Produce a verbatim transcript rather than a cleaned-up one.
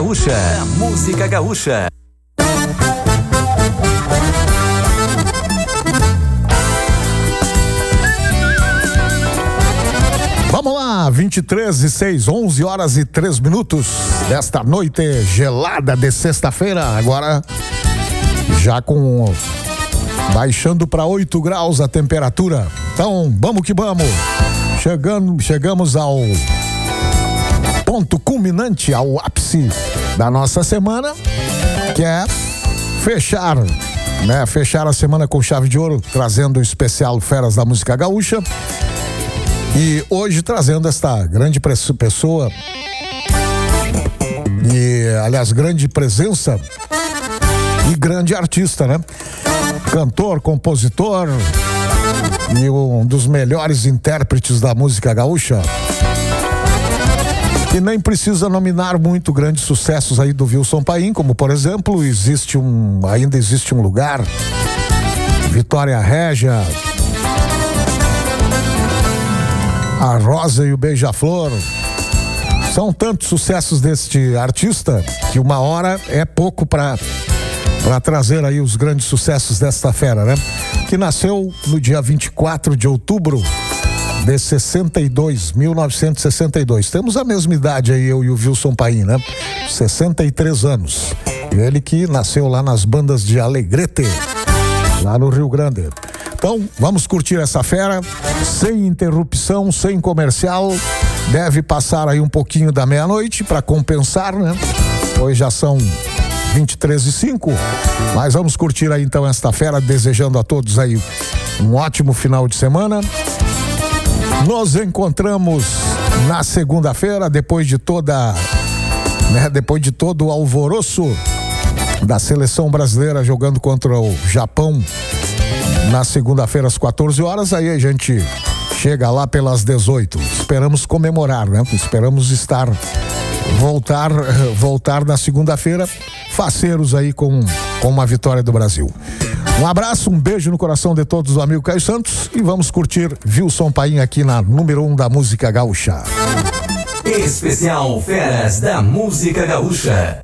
gaúcha. A música gaúcha. Vamos lá, vinte e três e seis, onze horas e três minutos desta noite gelada de sexta-feira. Agora já com baixando para oito graus a temperatura. Então, vamos que vamos. Chegando, chegamos ao ponto culminante, ao ápice da nossa semana, que é fechar, né? Fechar a semana com chave de ouro, trazendo o especial Feras da Música Gaúcha. E hoje trazendo esta grande pessoa e, aliás, grande presença e grande artista, né? Cantor, compositor e um dos melhores intérpretes da música gaúcha. E nem precisa nominar muito grandes sucessos aí do Wilson Paim, como por exemplo, existe um, ainda existe um lugar, Vitória Régia, A Rosa e o Beija-Flor. São tantos sucessos deste artista que uma hora é pouco para para trazer aí os grandes sucessos desta fera, né? Que nasceu no dia vinte e quatro de outubro de sessenta e dois, mil novecentos e sessenta e dois. Temos a mesma idade aí, eu e o Wilson Paim, né? sessenta e três anos. Ele que nasceu lá nas bandas de Alegrete, lá no Rio Grande. Então, vamos curtir essa fera, sem interrupção, sem comercial. Deve passar aí um pouquinho da meia-noite para compensar, né? Hoje já são vinte e três e cinco, mas vamos curtir aí então esta fera, desejando a todos aí um ótimo final de semana. Nos encontramos na segunda-feira, depois de toda, né, depois de todo o alvoroço da seleção brasileira jogando contra o Japão na segunda-feira às quatorze horas, aí a gente chega lá pelas dezoito. Esperamos comemorar, né? Esperamos estar voltar voltar na segunda-feira faceiros aí com com uma vitória do Brasil. Um abraço, um beijo no coração de todos do amigo Caio Santos e vamos curtir Wilson Paim aqui na número um da música gaúcha. Especial Feras da Música Gaúcha.